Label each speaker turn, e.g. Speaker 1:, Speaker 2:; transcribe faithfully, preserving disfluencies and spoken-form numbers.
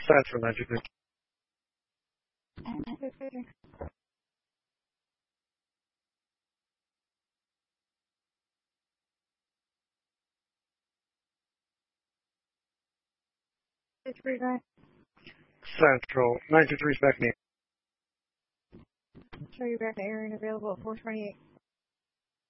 Speaker 1: Central ninety-three. Central ninety-three, back me.
Speaker 2: Show you back to Aaron available at four twenty-eight.